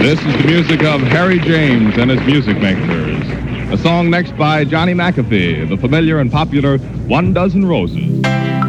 This is the music of Harry James and his Music Makers. A song next by Johnny McAfee, the familiar and popular One Dozen Roses.